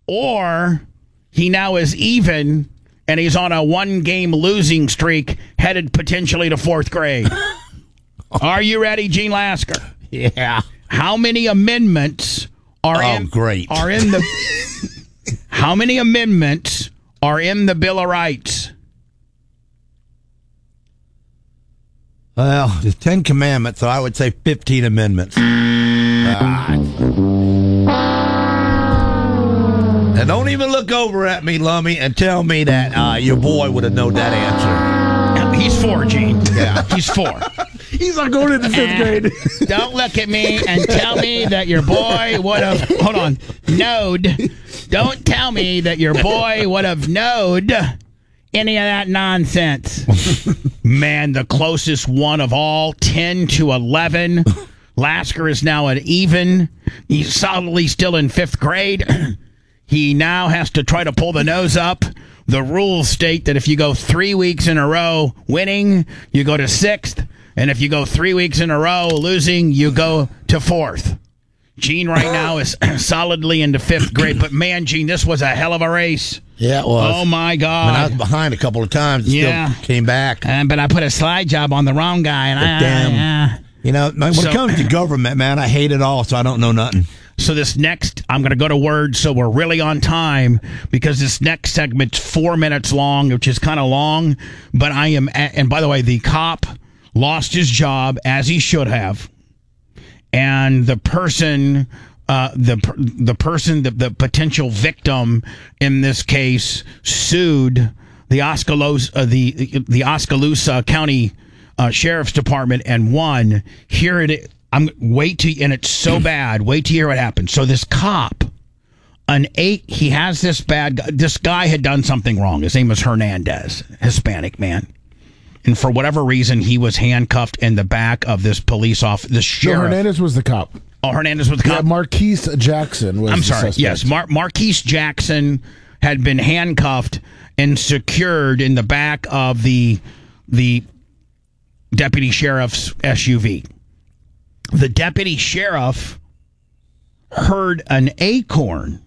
or he now is even and he's on a 1-game losing streak headed potentially to 4th grade. Are you ready, Gene Lasker? Yeah. How many amendments are in the How many amendments are in the Bill of Rights? Well, there's 10 commandments, so I would say 15 amendments. And don't even look over at me, Lummy, and tell me that your boy would have known that answer. He's 4, Gene. Yeah. He's 4. He's not going into 5th grade. Don't look at me and tell me that your boy would have, hold on, knowed. Don't tell me that your boy would have knowed any of that nonsense. Man, the closest one of all, 10 to 11. Lasker is now at even. He's solidly still in 5th grade. He now has to try to pull the nose up. The rules state that if you go 3 weeks in a row winning, you go to 6th. And if you go 3 weeks in a row losing, you go to 4th. Gene right now is solidly into 5th grade. But, man, Gene, this was a hell of a race. Yeah, it was. Oh, my God. When I was behind a couple of times, it still came back. But I put a slide job on the wrong guy. And You know, when it comes to government, man, I hate it all, so I don't know nothing. So this next, I'm going to go to words, so we're really on time, because this next segment's 4 minutes long, which is kind of long. But I am, and by the way, the cop lost his job, as he should have. And the person, the potential victim in this case sued the Oskaloosa County Sheriff's Department and won. Here it is. And it's so bad. Wait to hear what happened. So this cop, he has this this guy had done something wrong. His name was Hernandez, Hispanic man. And for whatever reason, he was handcuffed in the back of this police officer, the sheriff. So Hernandez was the cop. Oh, Hernandez was the cop? Yeah, Marquise Jackson was the suspect. Yes, Marquise Jackson had been handcuffed and secured in the back of the deputy sheriff's SUV. The deputy sheriff heard an acorn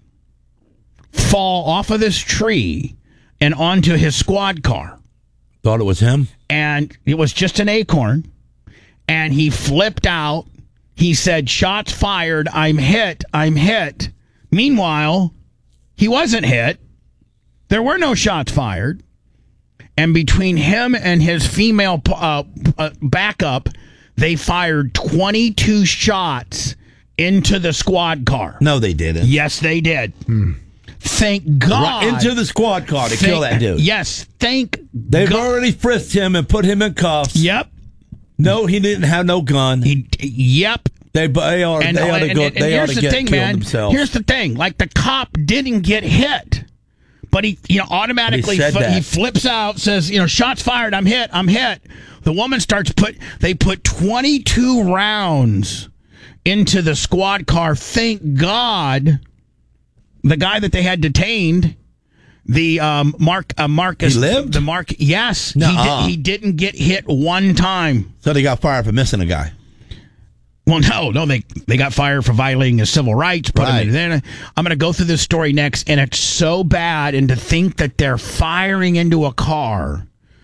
fall off of this tree and onto his squad car. Thought it was him? And it was just an acorn. And he flipped out. He said, "Shots fired. I'm hit. I'm hit." Meanwhile, he wasn't hit. There were no shots fired. And between him and his female backup, they fired 22 shots into the squad car. No, they didn't. Yes, they did. Thank God. Right into the squad car to kill that dude. Yes, They've already frisked him and put him in cuffs. Yep. No, he didn't have no gun. Yep. They ought to get killed themselves. Here's the thing. Like, the cop didn't get hit. But he automatically he flips out, says, "Shots fired. I'm hit. I'm hit." The woman they put 22 rounds into the squad car. Thank God, the guy that they had detained, the Marcus, he lived? Yes, he didn't get hit one time. So they got fired for missing a guy. Well, no, they got fired for violating his civil rights. I'm going to go through this story next, and it's so bad. And to think that they're firing into a car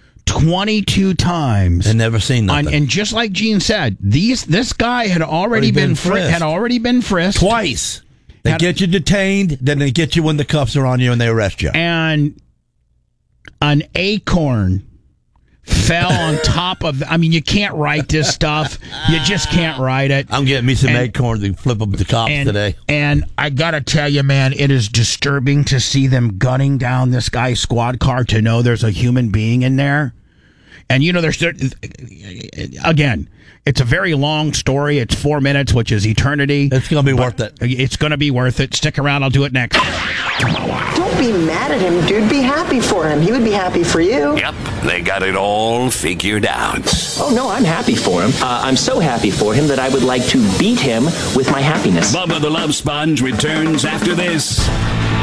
22 times and never seen nothing. And just like Gene said, this guy had already been frisked twice. They get you detained, then they get you when the cuffs are on you and they arrest you. And an acorn fell on top of... you can't write this stuff. You just can't write it. I'm getting me some acorns and flip them to cops today. And I got to tell you, man, it is disturbing to see them gunning down this guy's squad car to know there's a human being in there. And, again, it's a very long story. It's 4 minutes, which is eternity. It's going to be worth it. It's going to be worth it. Stick around. I'll do it next. Don't be mad at him, dude. Be happy for him. He would be happy for you. Yep, they got it all figured out. Oh, no, I'm happy for him. I'm so happy for him that I would like to beat him with my happiness. Bubba the Love Sponge returns after this.